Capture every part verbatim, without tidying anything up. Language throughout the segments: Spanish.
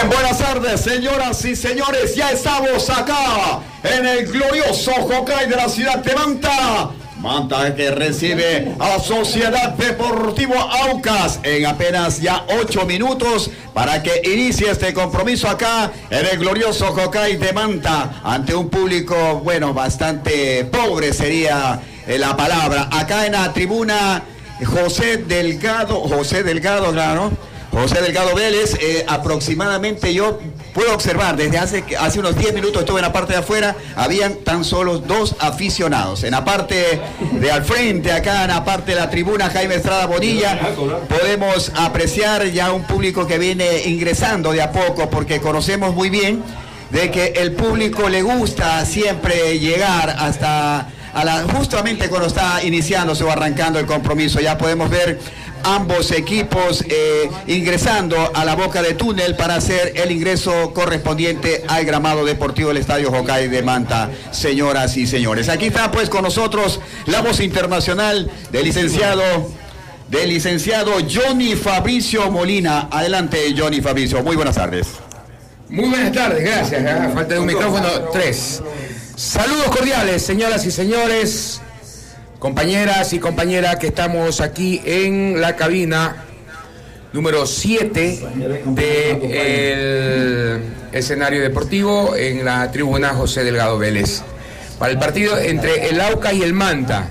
Bien, buenas tardes, señoras y señores. Ya estamos acá en el glorioso Hokkaido de la ciudad de Manta. Manta que recibe a Sociedad Deportivo Aucas en apenas ya ocho minutos para que inicie este compromiso acá en el glorioso Hokkaido de Manta ante un público, bueno, bastante pobre sería la palabra. Acá en la tribuna José Delgado, José Delgado, claro, José Delgado Vélez, eh, aproximadamente yo puedo observar, desde hace, hace unos diez minutos estuve en la parte de afuera, habían tan solo dos aficionados. En la parte de al frente, acá en la parte de la tribuna Jaime Estrada Bonilla, podemos apreciar ya un público que viene ingresando de a poco, porque conocemos muy bien de que el público le gusta siempre llegar hasta a la, justamente cuando está iniciándose o arrancando el compromiso. Ya podemos ver ambos equipos eh, ingresando a la boca de túnel para hacer el ingreso correspondiente al gramado deportivo del Estadio Hokkaido de Manta, señoras y señores. Aquí está pues con nosotros la voz internacional del licenciado del licenciado Johnny Fabricio Molina. Adelante, Johnny Fabricio, muy buenas tardes. Muy buenas tardes, gracias. ¿eh? Falta de un micrófono, tres. Saludos cordiales, señoras y señores, compañeras y compañeras que estamos aquí en la cabina número siete del escenario deportivo en la tribuna José Delgado Vélez para el partido entre el Aucas y el Manta.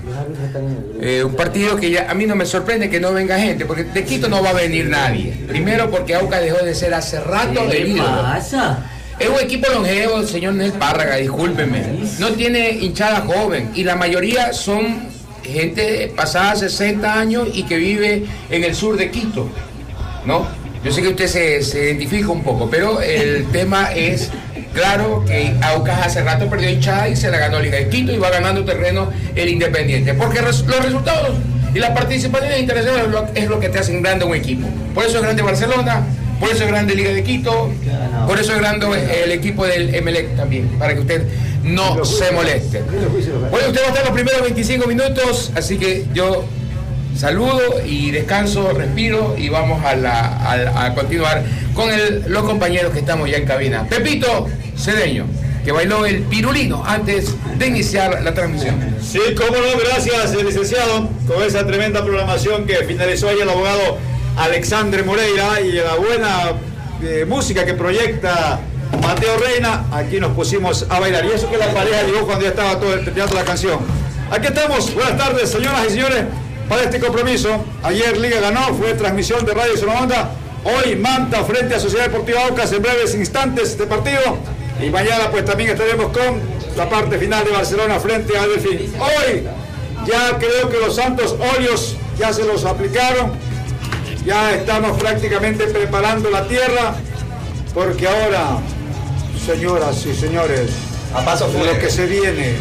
Eh, un partido que ya, a mí no me sorprende que no venga gente, porque de Quito no va a venir nadie. Primero porque Aucas dejó de ser hace rato el ídolo. Es un equipo longevo, señor Nel Párraga, discúlpeme. No tiene hinchada joven y la mayoría son gente pasada sesenta años y que vive en el sur de Quito, ¿no? Yo sé que usted se, se identifica un poco, pero el tema es claro que Aucas hace rato perdió hinchada y se la ganó Liga de Quito y va ganando terreno el Independiente. Porque res, los resultados y la participación internacional es lo, es lo que te hacen grande un equipo. Por eso es grande Barcelona. Por eso es grande Liga de Quito, por eso es grande el equipo del Emelec también, para que usted no se moleste. Bueno, usted va a estar los primeros veinticinco minutos, así que yo saludo y descanso, respiro y vamos a, la, a, a continuar con el, los compañeros que estamos ya en cabina. Pepito Cedeño, que bailó el pirulino antes de iniciar la transmisión. Sí, cómo no, gracias, licenciado, con esa tremenda programación que finalizó ahí el abogado Alexandre Moreira y la buena eh, música que proyecta Mateo Reina. Aquí nos pusimos a bailar y eso que la pareja llegó cuando ya estaba todo el teatro de la canción. Aquí estamos, buenas tardes señoras y señores, para este compromiso. Ayer Liga ganó, fue transmisión de Radio Zona Onda. Hoy Manta frente a Sociedad Deportiva Aucas en breves instantes este partido, y mañana pues también estaremos con la parte final de Barcelona frente a Delfín. Hoy ya creo que los santos óleos ya se los aplicaron. Ya estamos prácticamente preparando la tierra, porque ahora, señoras y señores, a paso lo que se viene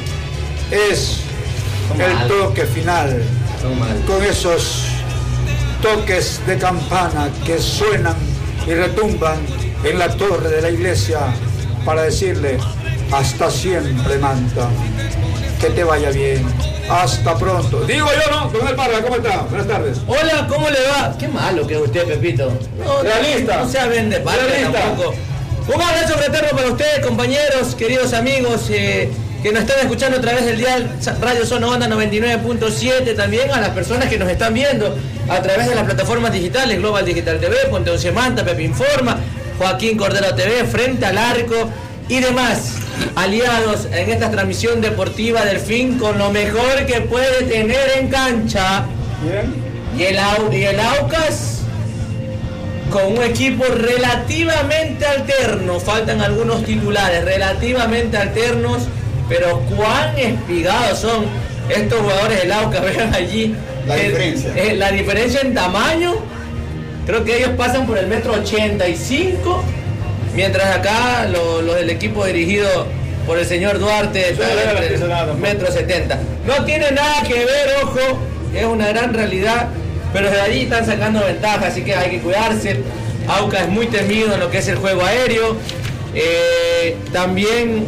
es el toque final, con esos toques de campana que suenan y retumban en la torre de la iglesia para decirle hasta siempre, Manta, que te vaya bien. Hasta pronto. Digo yo, ¿no? Don El Parra, ¿cómo está? Buenas tardes. Hola, ¿cómo le va? Qué malo que es usted, Pepito. No, Realista. No, no sea vende patria tampoco. Un abrazo fraterno para ustedes, compañeros, queridos amigos, eh, que nos están escuchando a través del dial Radio Zona Onda noventa y nueve punto siete, también a las personas que nos están viendo a través de las plataformas digitales, Global Digital T V, Ponte Once Manta, Pepe Informa, Joaquín Cordero T V, Frente al Arco y demás aliados en esta transmisión deportiva del fin con lo mejor que puede tener en cancha. Bien. Y el, y el Aucas con un equipo relativamente alterno, faltan algunos titulares relativamente alternos, pero cuán espigados son estos jugadores del Aucas. Vean allí la diferencia. Eh, la diferencia en tamaño. Creo que ellos pasan por el metro ochenta y cinco, mientras acá los lo del equipo dirigido por el señor Duarte está entre el metro setenta. No tiene nada que ver, ojo, es una gran realidad, pero desde allí están sacando ventaja, así que hay que cuidarse. Aucas es muy temido en lo que es el juego aéreo. Eh, también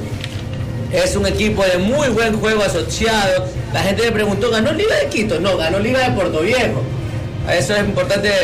es un equipo de muy buen juego asociado. La gente me preguntó, ¿ganó Liga de Quito? No, ganó Liga de Puerto Viejo. Eso es importante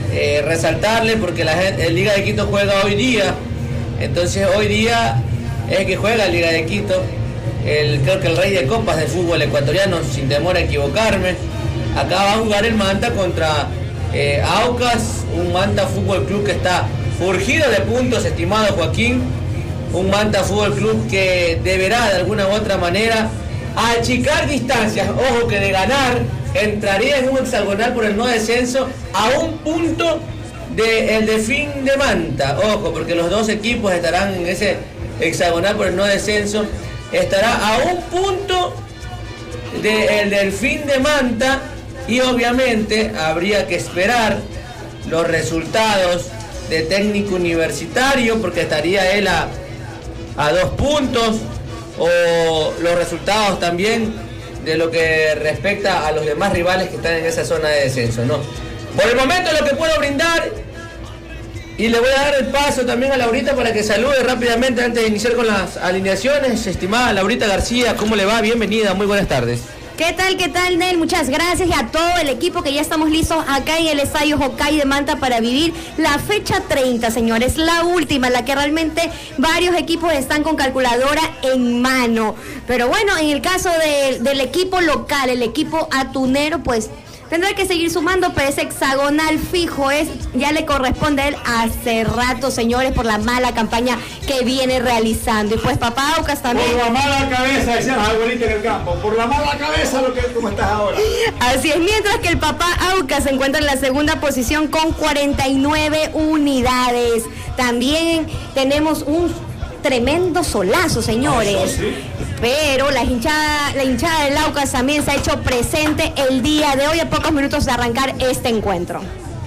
eh, resaltarle porque la gente, el Liga de Quito juega hoy día, entonces hoy día es que juega el Liga de Quito, el, creo que el rey de copas de fútbol ecuatoriano, sin temor a equivocarme. Acá va a jugar el Manta contra eh, Aucas, un Manta Fútbol Club que está urgido de puntos, estimado Joaquín, un Manta Fútbol Club que deberá de alguna u otra manera achicar distancias. Ojo que de ganar entraría en un hexagonal por el no descenso a un punto del de Delfín de Manta. Ojo, porque los dos equipos estarán en ese hexagonal por el no descenso. Estará a un punto del Delfín de Manta y obviamente habría que esperar los resultados de Técnico Universitario porque estaría él a, a dos puntos, o los resultados también de lo que respecta a los demás rivales que están en esa zona de descenso, ¿no? Por el momento lo que puedo brindar, y le voy a dar el paso también a Laurita para que salude rápidamente antes de iniciar con las alineaciones. Estimada Laurita García, ¿cómo le va? Bienvenida, muy buenas tardes. ¿Qué tal, qué tal, Nel? Muchas gracias y a todo el equipo que ya estamos listos acá en el Estadio Hokkaido de Manta para vivir la fecha treinta, señores, la última, la que realmente varios equipos están con calculadora en mano. Pero bueno, en el caso de, del equipo local, el equipo atunero, pues tendrá que seguir sumando, pero ese hexagonal fijo es, ya le corresponde a él hace rato, señores, por la mala campaña que viene realizando. Y pues papá Aucas también. Por la mala cabeza, decían las abuelitas en el campo. Por la mala cabeza, lo que como estás ahora. Así es, mientras que el papá Aucas se encuentra en la segunda posición con cuarenta y nueve unidades. También tenemos un tremendo solazo, señores. Eso, sí. Pero la hinchada, la hinchada del Aucas también se ha hecho presente el día de hoy a pocos minutos de arrancar este encuentro.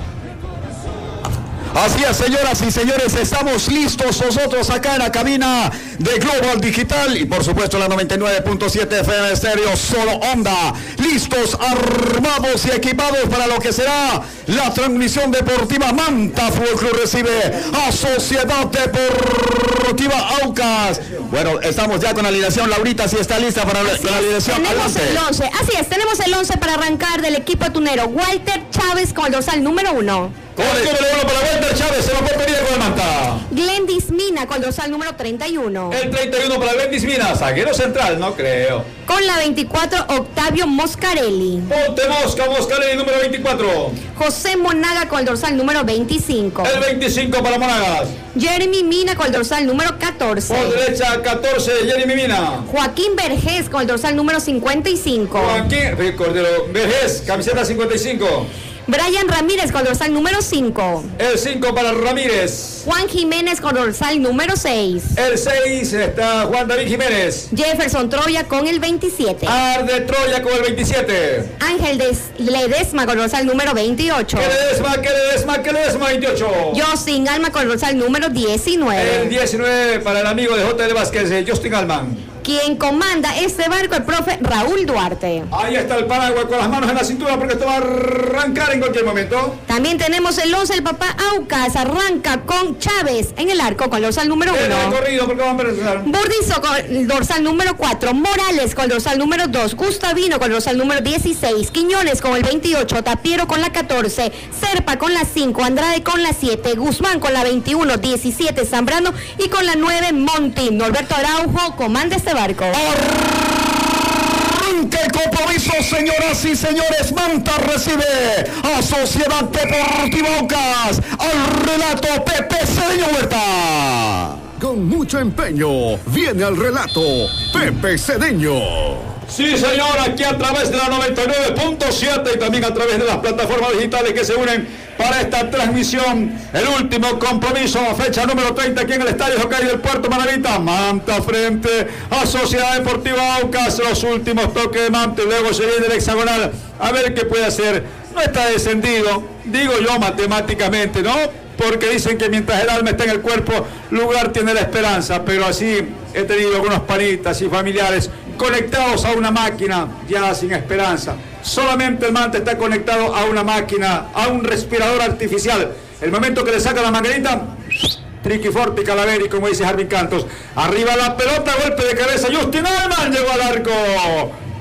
Así es, señoras y señores, estamos listos nosotros acá en la cabina de Global Digital y por supuesto la noventa y nueve punto siete F M Estéreo Solo Onda, listos, armados y equipados para lo que será la transmisión deportiva. Manta Fútbol Club recibe a Sociedad Deportiva Aucas. Bueno, estamos ya con la alineación. Laurita, si está lista para la, la alineación. Tenemos adelante. el once, así es, tenemos el once para arrancar del equipo atunero. Walter Chávez con el dorsal número uno. Con el número uno para Walter Chávez, se lo puede pedir con el Manta. Glendis Mina con el dorsal número treinta y uno. El treinta y uno para Glendis Mina, zaguero central, no creo. Con la veinticuatro, Octavio Moscarelli. Ponte Mosca, Moscarelli, número veinticuatro. José Monaga con el dorsal número veinticinco. El veinticinco para Monagas. Jeremy Mina con el dorsal número catorce. Por derecha, catorce, Jeremy Mina. Joaquín Vergés con el dorsal número cincuenta y cinco. Joaquín Cordero Vergés, camiseta cincuenta y cinco. Brian Ramírez con dorsal número cinco. El cinco para Ramírez. Juan Jiménez con dorsal número seis. El seis está Juan David Jiménez. Jefferson Troya con el veintisiete. Arde Troya con el veintisiete. Ángel Des Ledesma con dorsal número veintiocho. Que Ledesma, que Ledesma, que Ledesma, veintiocho. Justin Alma con dorsal número diecinueve. El diecinueve para el amigo de J L Vázquez, Justin Alman. Quien comanda este barco, el profe Raúl Duarte. Ahí está el Paraguay con las manos en la cintura porque esto va a arrancar en cualquier momento. También tenemos el once, el papá Aucas, arranca con Chávez en el arco con el dorsal número El uno. recorrido porque van a empezar. Burdizo con el dorsal número cuatro, Morales con el dorsal número dos, Gustavino con el dorsal número dieciséis, Quiñones con el veintiocho, Tapiero con la catorce, Serpa con la cinco, Andrade con la siete, Guzmán con la veintiuno, diecisiete, Zambrano y con la nueve, Monti. Norberto Araujo comanda este barco. Arranca el compromiso, señoras y señores. Manta recibe a Sociedad Deportiva Aucas. Al relato Pepe Cedeño Huerta. Con mucho empeño viene al relato Pepe Cedeño. Sí, señor, aquí a través de la noventa y nueve punto siete y también a través de las plataformas digitales que se unen para esta transmisión. El último compromiso, fecha número treinta aquí en el Estadio Hokkaido del Puerto Maravita. Manta frente a Sociedad Deportiva Aucas. Los últimos toques de Manta y luego se viene el hexagonal. A ver qué puede hacer. No está descendido, digo yo matemáticamente, ¿no? Porque dicen que mientras el alma está en el cuerpo, lugar tiene la esperanza. Pero así he tenido algunos panitas y familiares conectados a una máquina ya sin esperanza. Solamente el Manta está conectado a una máquina, a un respirador artificial. El momento que le saca la manguerita, triqui forti calaveri, como dice Jarvin Cantos. Arriba la pelota, golpe de cabeza, Justin Alman llegó al arco.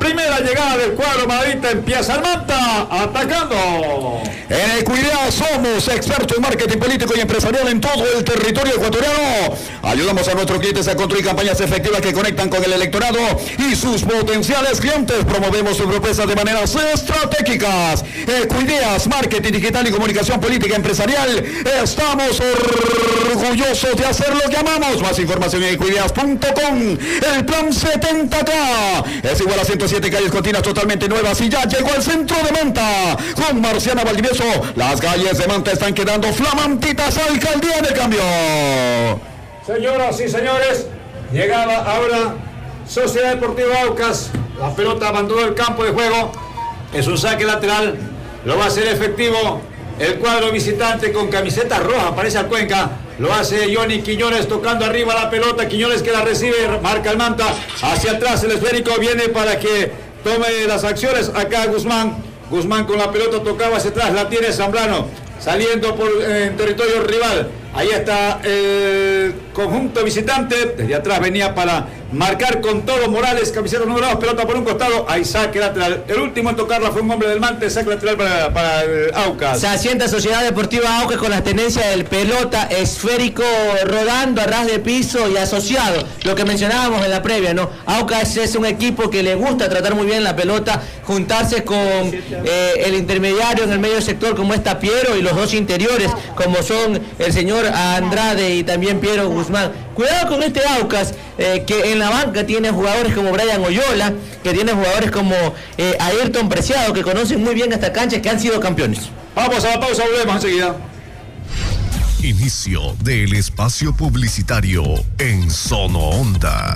Primera llegada del cuadro manavita, empieza el Manta atacando. En Equidea somos expertos en marketing político y empresarial en todo el territorio ecuatoriano. Ayudamos a nuestros clientes a construir campañas efectivas que conectan con el electorado y sus potenciales clientes. Promovemos sus propuestas de maneras estratégicas. Equideas, marketing digital y comunicación política empresarial. Estamos orgullosos de hacer lo que amamos. Más información en equideas punto com. El plan setenta K es igual a ciento siete calles continuas totalmente nuevas y ya llegó al centro de Manta. Con Marciana Valdivieso, las calles de Manta están quedando flamantitas. Alcaldía de Cambio. Señoras y señores, llegaba ahora Sociedad Deportiva Aucas. La pelota abandonó el campo de juego. Es un saque lateral. Lo va a hacer efectivo el cuadro visitante con camiseta roja. Aparece al Cuenca. Lo hace Johnny Quiñones tocando arriba la pelota. Quiñones que la recibe, marca el Manta. Hacia atrás el esférico viene para que tome las acciones. Acá Guzmán. Guzmán con la pelota tocaba hacia atrás. La tiene Zambrano. Saliendo por eh, territorio rival. Ahí está el conjunto visitante. Desde atrás venía para marcar con todo Morales, camiseta número dos, pelota por un costado. Ahí saque lateral. El último en tocarla fue un hombre del Mante, saque lateral para, para el Aucas. Se asienta Sociedad Deportiva Aucas con la tendencia del pelota esférico rodando a ras de piso y asociado. Lo que mencionábamos en la previa, ¿no? Aucas es un equipo que le gusta tratar muy bien la pelota, juntarse con eh, el intermediario en el medio sector como es Tapiero y los dos interiores como son el señor Andrade y también Piero Guzmán. Cuidado con este Aucas, eh, que en la banca tiene jugadores como Brian Oyola, que tiene jugadores como eh, Ayrton Preciado, que conocen muy bien esta cancha, que han sido campeones. Vamos a la pausa, volvemos enseguida. Inicio del espacio publicitario en Zona Onda.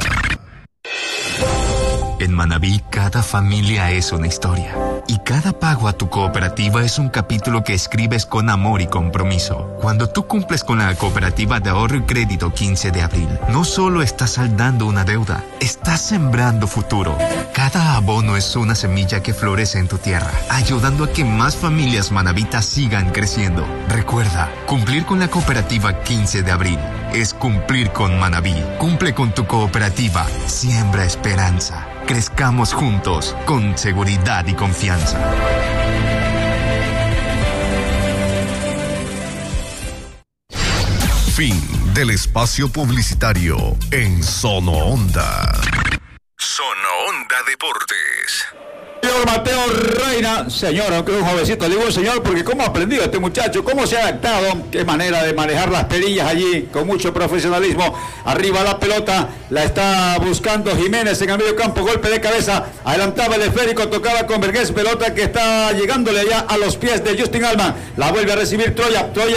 En Manabí, cada familia es una historia. Y cada pago a tu cooperativa es un capítulo que escribes con amor y compromiso. Cuando tú cumples con la Cooperativa de Ahorro y Crédito quince de abril, no solo estás saldando una deuda, estás sembrando futuro. Cada abono es una semilla que florece en tu tierra, ayudando a que más familias manabitas sigan creciendo. Recuerda, cumplir con la Cooperativa quince de abril es cumplir con Manabí. Cumple con tu cooperativa, siembra esperanza. Crezcamos juntos, con seguridad y confianza. Fin del espacio publicitario en Zona Onda. Zona Onda Deportes. Señor Mateo Reina, señor, aunque es un jovencito, le digo señor porque cómo ha aprendido este muchacho, cómo se ha adaptado, qué manera de manejar las perillas allí, con mucho profesionalismo. Arriba la pelota, la está buscando Jiménez en el medio campo, golpe de cabeza, adelantaba el esférico, tocaba con Vergés, pelota que está llegándole allá a los pies de Justin Alman, la vuelve a recibir Troya, Troya